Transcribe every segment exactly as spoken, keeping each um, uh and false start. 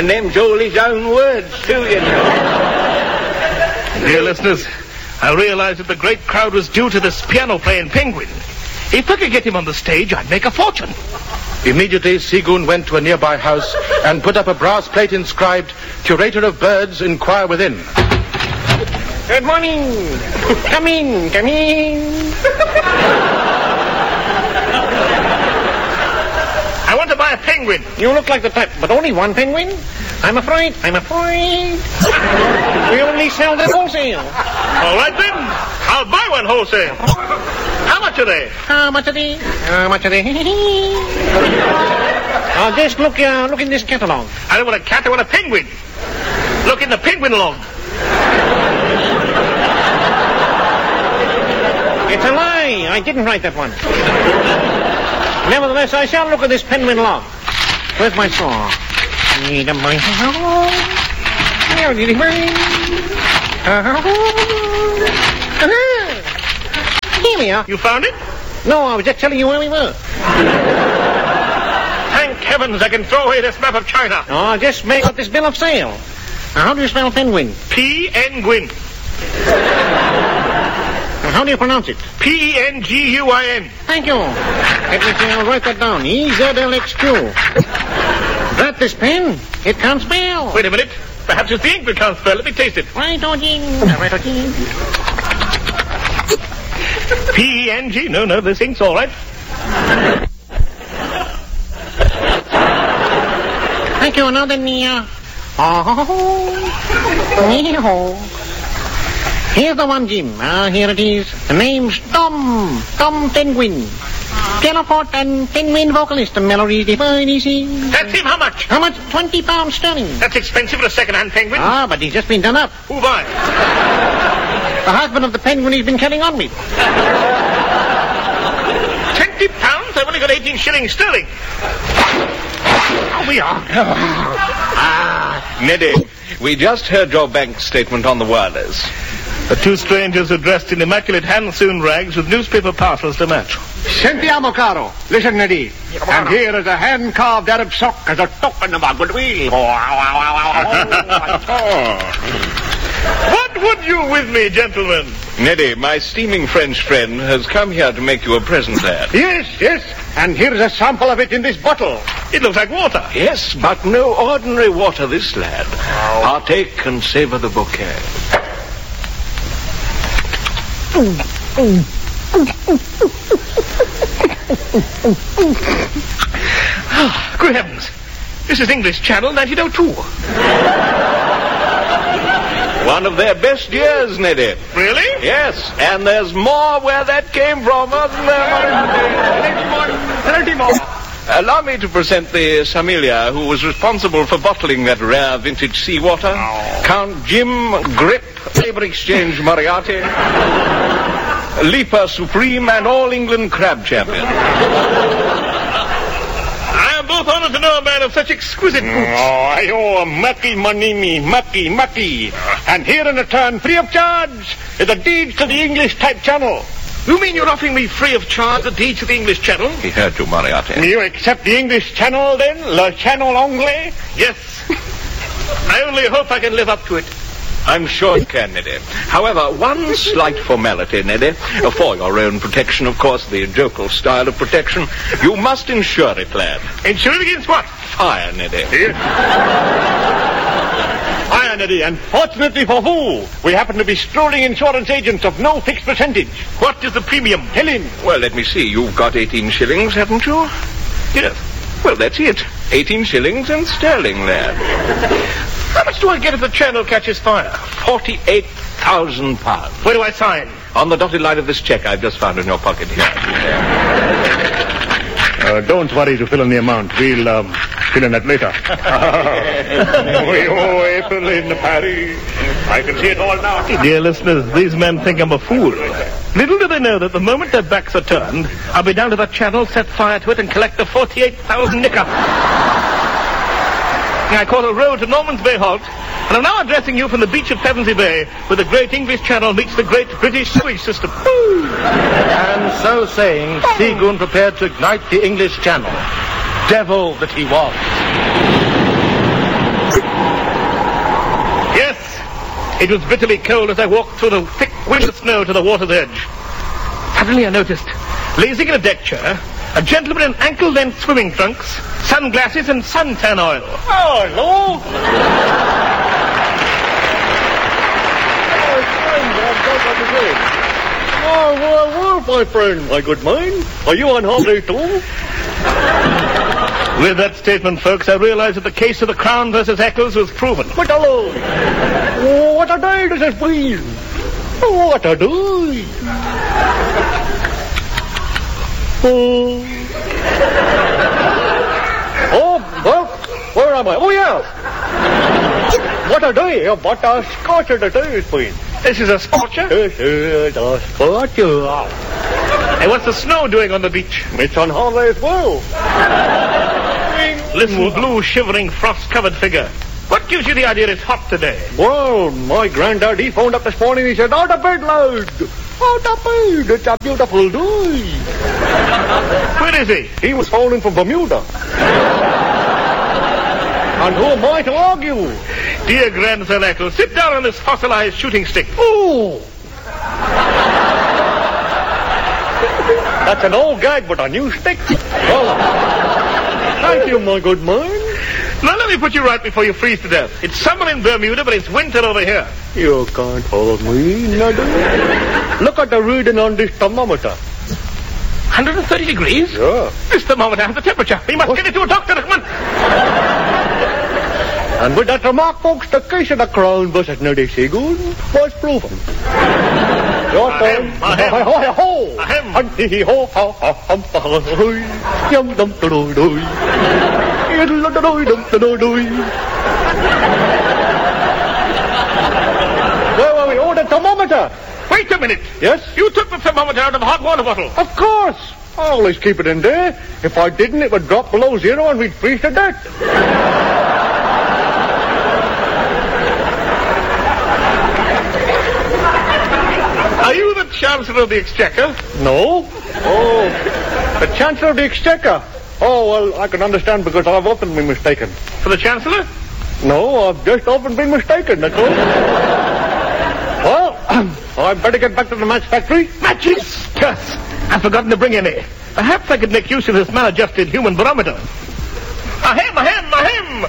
And them's all his own words, too, you know. Dear listeners, I realized that the great crowd was due to this piano-playing penguin. If I could get him on the stage, I'd make a fortune. Immediately, Seagoon went to a nearby house and put up a brass plate inscribed, Curator of Birds, inquire within. Good morning. Come in, come in. I want to buy a penguin. You look like the type, but only one penguin? I'm afraid, I'm afraid. We only sell them wholesale. All right, then. I'll buy one wholesale. How much are they? How much are they? How much are they? I'll just look, uh, look in this catalog. I don't want a cat, I want a penguin. Look in the penguin log. It's a lie. I didn't write that one. Nevertheless, I shall look at this penguin log. Where's my saw? Need a my Here we are. You found it? No, I was just telling you where we were. Thank heavens I can throw away this map of China. Oh, I'll just make up this bill of sale. Now, how do you spell penguin? P N Gwyn. How do you pronounce it? P E N G U I N. Thank you. Let me see, I'll write that down. E Z L X Q. Drat this pen. It can't spell. Wait a minute. Perhaps it's the ink that can't spell. Let me taste it. Right, Ogin. Right, Ogin. P E N G. No, no, this ink's all right. Thank you. Now then, uh... Oh. Here's the one, Jim. Ah, uh, here it is. The name's Tom. Tom Penguin. Pianoforte and penguin vocalist. The melody divine, easy. That's him. How much? How much? Twenty pounds sterling. That's expensive for a second-hand penguin. Ah, but he's just been done up. Who by? The husband of the penguin he's been carrying on me. Twenty pounds? I've only got eighteen shillings sterling. Oh, we are. Ah, Neddy, we just heard your bank statement on the wireless. The two strangers are dressed in immaculate Hansoon rags with newspaper parcels to match. Sentiamo, caro. Listen, Neddy. And here is a hand-carved Arab sock as a token of our goodwill. What would you with me, gentlemen? Neddy, my steaming French friend has come here to make you a present, lad. Yes, yes. And here's a sample of it in this bottle. It looks like water. Yes, but no ordinary water, this, lad. Partake and savor the bouquet. Oh, good heavens. This is English Channel nineteen oh two. One of their best years, Neddy. Really? Yes, and there's more where that came from, wasn't there? Plenty more. Allow me to present the sommelier who was responsible for bottling that rare vintage seawater. Oh. Count Jim Grip, Labour Exchange Moriarty, Leaper Supreme, and All England Crab Champion. I am both honored to know a man of such exquisite boots. Oh, I owe a mucky money, mucky, mucky. And here in return, free of charge, is the deeds to the English type channel. You mean you're offering me free of charge the deed to the English Channel? He heard you, Moriarty. You accept the English Channel, then? Le Channel Anglais? Yes. I only hope I can live up to it. I'm sure you can, Neddy. However, one slight formality, Neddy. For your own protection, of course, the jokel style of protection. You must insure it, lad. Insure it against what? Fire, Neddy. Fire, Neddy. And fortunately for who, we happen to be strolling insurance agents of no fixed percentage. What is the premium? Tell him. Well, let me see. You've got eighteen shillings, haven't you? Yes. Well, that's it. eighteen shillings and sterling, lad. How much do I get if the channel catches fire? Forty-eight thousand pounds. Where do I sign? On the dotted line of this cheque I've just found in your pocket here. Uh, don't worry to fill in the amount. We'll um, fill in that later. We owe April in Paris. I can see it all now. Dear listeners, these men think I'm a fool. Little do they know that the moment their backs are turned, I'll be down to the channel, set fire to it, and collect the forty-eight thousand nicker. I call a road to Norman's Bay Halt, and I'm now addressing you from the beach of Pevensey Bay, where the great English Channel meets the great British sewage system. And so saying, Seagoon prepared to ignite the English Channel. Devil that he was. It was bitterly cold as I walked through the thick winter snow to the water's edge. Suddenly I noticed, lazing in a deck chair, a gentleman in ankle-length swimming trunks, sunglasses and suntan oil. Oh, hello. Oh, well, well, my friend, my good man. Are you on holiday too? With that statement, folks, I realized that the case of the Crown versus Eccles was proven. But hello. Oh, what a day this has been. Oh, what a day. Oh. Oh, well, where am I? Oh, yeah. What a day. What a scorcher the day has been. This is a scorcher? This is a scorcher. Hey, what's the snow doing on the beach? It's on holiday as well. Listen, blue, shivering, frost-covered figure. What gives you the idea it's hot today? Well, my granddad, he phoned up this morning. He said, out of bed, lad. Out of bed. It's a beautiful day. Where is he? He was phoning from Bermuda. And who am I to argue? Dear grandson Eccles, sit down on this fossilized shooting stick. Ooh. That's an old gag, but a new stick. Well, thank you, my good man. Now let me put you right before you freeze to death. It's summer in Bermuda, but it's winter over here. You can't hold me, Nadu. Look at the reading on this thermometer. one hundred thirty degrees? Yeah. This thermometer has the temperature. We must What? get it to a doctor. Come on. And with that remark, folks, the case of the Crown versus Neddy Seagoon was proven. Your turn. Ahem, ahem. Ho, ho, ho. Ahem. And hee ho, ha, ha, hum, ha, ha, hoi. Yum, dum, da, doi, doi. Yiddle, da, doi, dum, da, doi, doi. Where were we? Oh, the thermometer. Wait a minute. Yes? You took the thermometer out of a hot water bottle. Of course. I always keep it in there. If I didn't, it would drop below zero and we'd freeze to death. Are you the Chancellor of the Exchequer? No. Oh, the Chancellor of the Exchequer. Oh, well, I can understand because I've often been mistaken. For the Chancellor? No, I've just often been mistaken, that's all. Well, I'd better get back to the match factory. Matches! Curse! I've forgotten to bring any. Perhaps I could make use of this maladjusted human barometer. Ahem, ahem, ahem!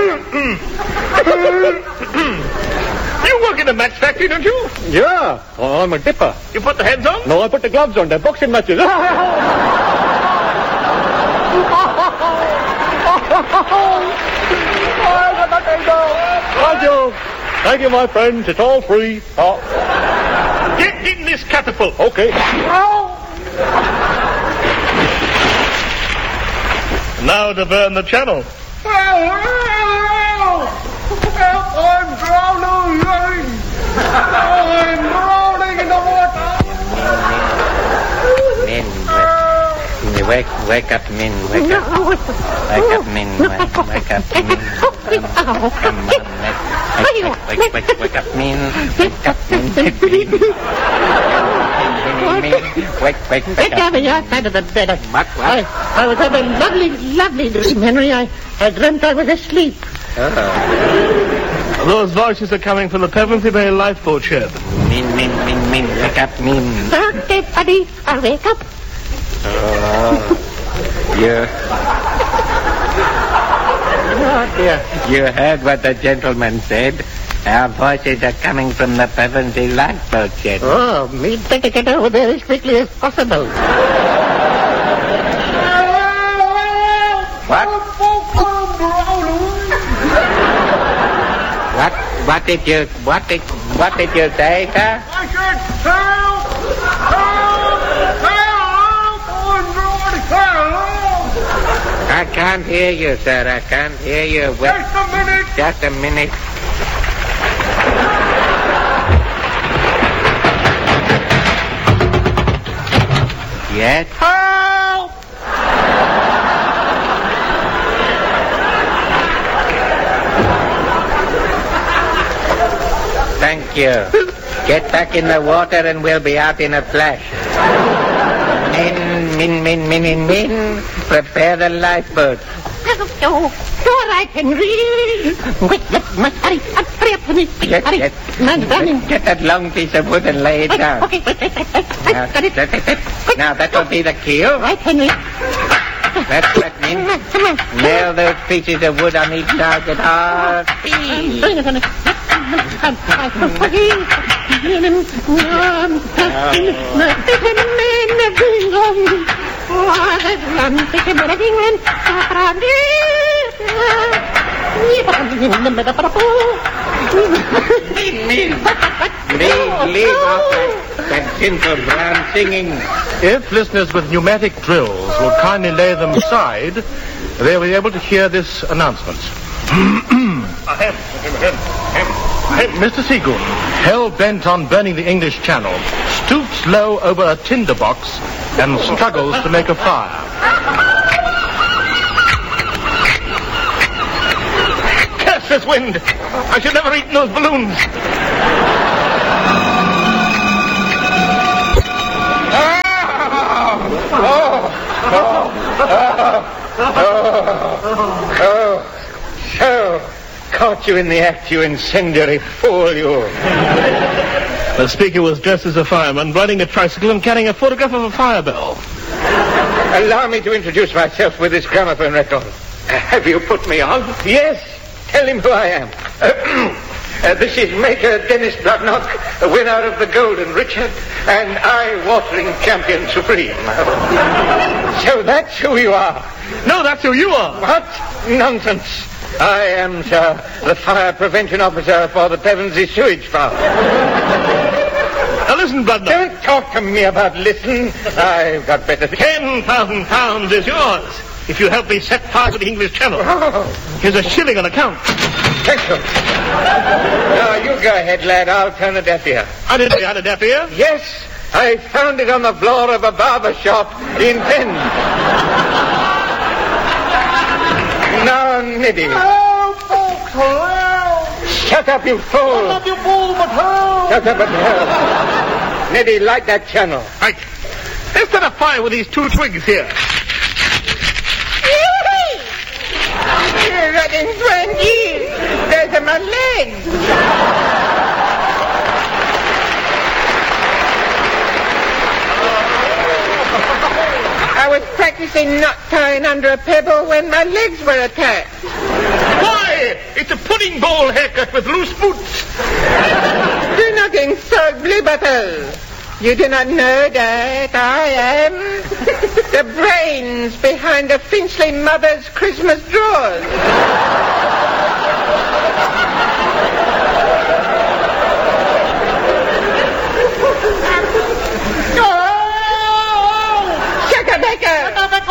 You work in a match factory, don't you? Yeah, oh, I'm a dipper. You put the heads on? No, I put the gloves on. They're boxing matches. Thank you. Thank you, my friends. It's all free. Oh. Get in this catapult. Okay. Now to burn the channel. I'm drowning. I'm drowning in the water. Men, wake, wake up, men, wake up. Wake up, men, wake, wake up, men. Come, come on, wake, wake, wake, wake, wake up, men. Wake up, men, men. Wake, wake, wake Get up. over your side of the bed. What, I, what? I was having a lovely, lovely dream, Henry. I, I dreamt I was asleep. Those voices are coming from the Pevensey Bay lifeboat shed. Men, men, men, men, wake up, men. Okay, buddy, I'll wake up. Oh, you, Oh, dear. you heard what the gentleman said. Our voices are coming from the Pevensey lifeboat shed. Oh, we'd better get over there as quickly as possible. What? What? What did you? What did? What did you say, sir? I said, help! Help! Help! I'm drowning! Help! I can't hear you, sir. I can't hear you. Wait, Just a minute! just a minute. Yes? Help! Thank you. Get back in the water and we'll be out in a flash. Min, min, min, min, min, min. Prepare the lifeboat. Oh, all right, Henry. Wait, let must hurry. Hurry up, Henry. Get, Hurry. get, Man, running. get that long piece of wood and lay it down. Okay, wait, wait, wait, wait. Now, Got it. that, that, that. Now, that will be the keel. Right, Henry. That's what means. Come on. Nail those pieces of wood on each target hard. I'm doing it, honey. Leave, leave off that, that gentle brown singing. If listeners with pneumatic drills will kindly lay them aside, they'll be able to hear this announcement. Ahem, ahem, ahem. Mister Seagoon, hell-bent on burning the English Channel, stoops low over a tinder box and struggles to make a fire. Curse this wind! I should never eaten those balloons. So, caught you in the act, you incendiary fool, you. The speaker was dressed as a fireman, riding a tricycle and carrying a photograph of a fire bell. Allow me to introduce myself with this gramophone record. Uh, have you put me on? Yes. Tell him who I am. Uh, this is Major Dennis Bloodnock, the winner of the Golden Richard and eye-watering champion supreme. So that's who you are. No, that's who you are. What? Nonsense. I am, sir, the fire prevention officer for the Pevensey Sewage Farm. Now listen, Bloodnock. Don't talk to me about listen. I've got better things. Ten thousand pounds is yours if you help me set fire to the English Channel. Oh, Here's a shilling on account. thank you. Now, you go ahead, lad. I'll turn a deaf ear. I didn't say I had a deaf ear. Yes, I found it on the floor of a barber shop in Penn. Now, Niddy. Help, folks, help! Shut up, you fool. Not you fool, but help! Shut up and help. Niddy, light that channel. Right. Let's set a fire with these two twigs here. You're running twenty. Those are my legs. I was practicing knot tying under a pebble when my legs were attacked. Why? It's a pudding bowl haircut with loose boots. Do not insult Blue Bottle. You do not know that I am the brains behind the Finchley mother's Christmas drawers. Shut up, Baker! Shut up,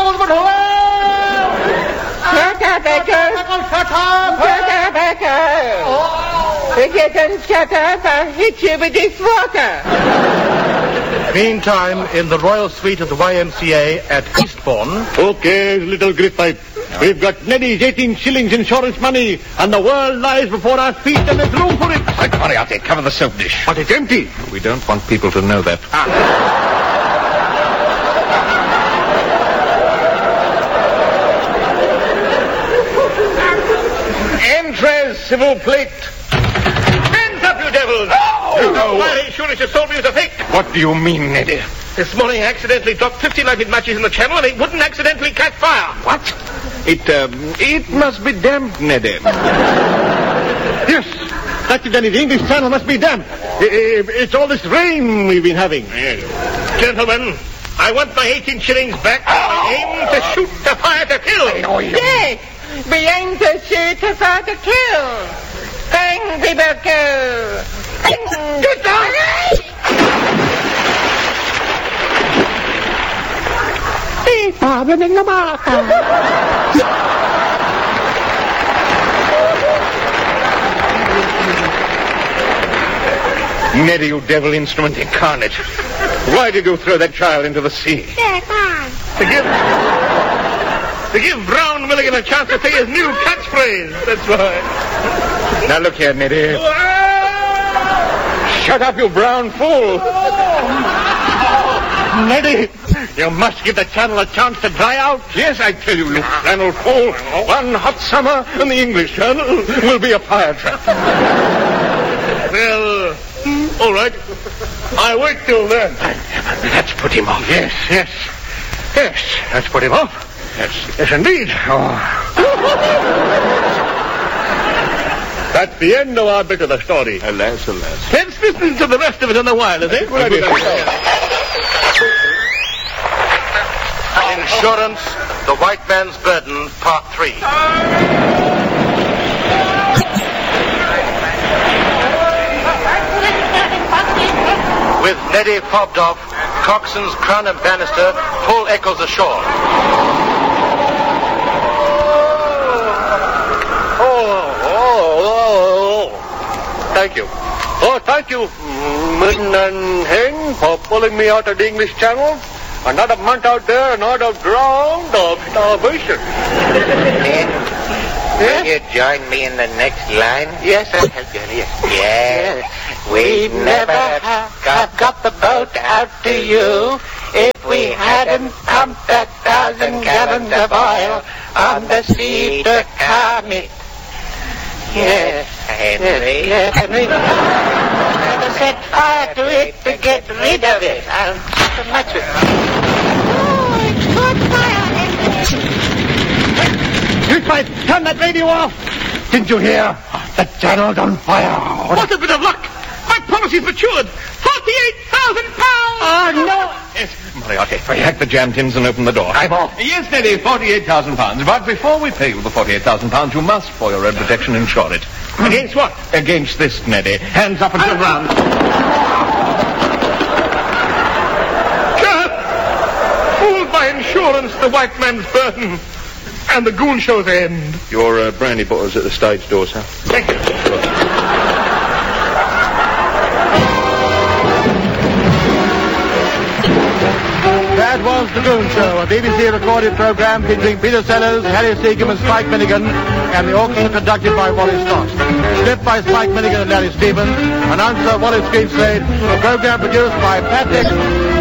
Baker! Shut up, Baker! If you don't shut up, I'll hit you with this water. Meantime, in the royal suite of the Y M C A at Eastbourne... Okay, little grippipe. We've got Neddy's eighteen shillings insurance money, and the world lies before our feet, and there's room for it. Right, hurry, Artie. Cover the soap dish. But it's empty. We don't want people to know that. Entrée, civil plate. Hands up, you devils! You know why the insurance has sold me as a fake. What do you mean, Neddy? This morning I accidentally dropped fifty lighted matches in the channel and they wouldn't accidentally catch fire. What? It, um, it must be damp, Neddy. Yes, that's it, Denny. The English Channel must be damp. I- I- It's all this rain we've been having. Gentlemen, I want my eighteen shillings back. I aim to shoot the fire to kill. Yes, we aim to shoot to fire to kill. Bang, people go. Goodbye. Neddy, you devil instrument incarnate. Why did you throw that child into the sea? To give, to give Brown Milligan a chance to say his new catchphrase. That's why. Now look here, Neddy. Shut up, you brown fool. Neddy, You must give the channel a chance to dry out. Yes, I tell you, look, channel full. One hot summer and the English Channel will be a fire trap. Well, all right. I'll wait till then. Let's put him off. Yes, yes. Yes, let's put him off. Yes. Yes, indeed. Oh. That's the end of our bit of the story. Alas, alas. Let's listen to the rest of it on the wireless, eh? Good idea. Insurance, The White Man's Burden, Part three. With Neddy fobbed off, coxswains Crown and Bannister pull Eccles ashore. Oh, oh, oh, oh. Thank you. Oh, thank you, Midden and Hen, for pulling me out of the English Channel. Another month out there and I'd have drowned of starvation. Then, will you join me in the next line? Yes, I'll help you, yes. Yes. We'd never have got the boat out to you if we hadn't pumped a thousand gallons of oil on the sea to calm it. Yes, Henry. Yes, Henry. Never set fire to it to get rid of it. I'll so much it. Oh, it's caught fire, Henry. You tried to turn that radio off. Didn't you hear? The channel's on fire. What a bit of luck. My policy's matured. Forty-eight thousand pounds. Oh, no. Yes, Moriarty, hack the jam tins and open the door. Eyeball. Yes, Neddy, forty-eight thousand pounds. But before we pay you the forty-eight thousand pounds, you must, for your own protection, insure it. Against what? Against this, Neddy. Hands up and turn round. Sheriff! Fooled by insurance, the white man's burden. And the goon show's end. Your uh, brandy bottle's at the stage door, sir. Thank you. That was The Goon Show, a B B C recorded program featuring Peter Sellers, Harry Seacombe and Spike Milligan, and the orchestra conducted by Wally Scott. Script by Spike Milligan and Larry Stevens, announcer Wally Screenslade, the program produced by Pat Dixon.